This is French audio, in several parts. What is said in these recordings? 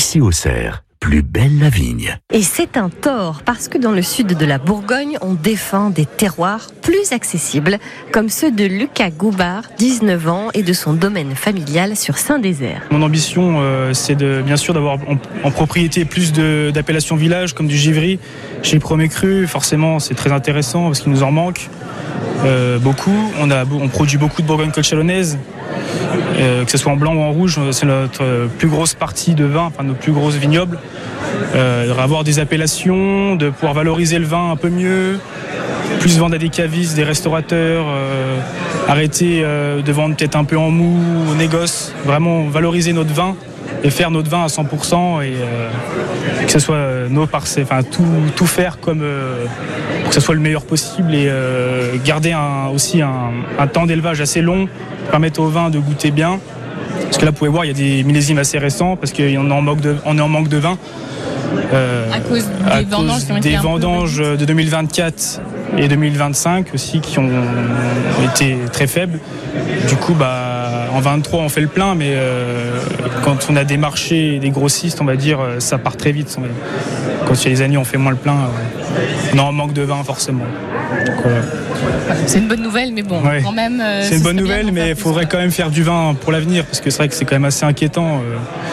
Ici au Cerf, plus belle la vigne. Et c'est un tort, parce que dans le sud de la Bourgogne, on défend des terroirs plus accessibles, comme ceux de Lucas Goubard, 19 ans, et de son domaine familial sur Saint-Désert. Mon ambition, c'est bien sûr d'avoir en propriété plus d'appellations villages, comme du Givry, chez les premiers crus. Forcément, c'est très intéressant, parce qu'il nous en manque beaucoup. On produit beaucoup de Bourgogne-Côte chalonnaise. Que ce soit en blanc ou en rouge, c'est notre plus grosse partie de vin, enfin nos plus grosses vignobles. Avoir des appellations, de pouvoir valoriser le vin un peu mieux, plus vendre à des cavistes, des restaurateurs, arrêter de vendre peut-être un peu en mou, au négoce, vraiment valoriser notre vin et faire notre vin à 100% et que ce soit nos parcelles, enfin tout faire comme pour que ce soit le meilleur possible et garder aussi un temps d'élevage assez long, permettre au vin de goûter bien. Parce que là, vous pouvez voir, il y a des millésimes assez récents parce qu'on est en manque de vin. À cause des vendanges de 2024 et 2025 aussi qui ont été très faibles. Du coup, en 23 on fait le plein, mais quand on a des marchés, des grossistes, on va dire, ça part très vite. Quand il y a des années, on fait moins le plein. On est en manque de vin forcément. Donc, c'est une bonne nouvelle, mais bon, ouais. Quand même. C'est une bonne nouvelle, mais il faudrait quand même faire du vin pour l'avenir, parce que c'est vrai que c'est quand même assez inquiétant.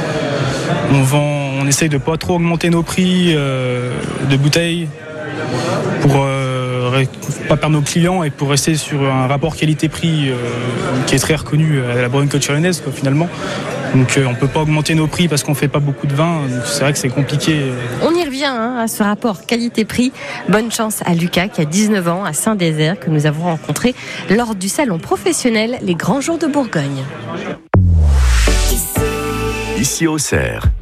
On essaye de pas trop augmenter nos prix de bouteilles pour pas perdre nos clients et pour rester sur un rapport qualité-prix qui est très reconnu à la Bourgogne-Côte chalonnaise finalement. Donc on peut pas augmenter nos prix parce qu'on fait pas beaucoup de vin. Donc c'est vrai que c'est compliqué. On y revient à ce rapport qualité-prix. Bonne chance à Lucas qui a 19 ans à Saint-Désert que nous avons rencontré lors du salon professionnel Les Grands Jours de Bourgogne. Ici au Cerf.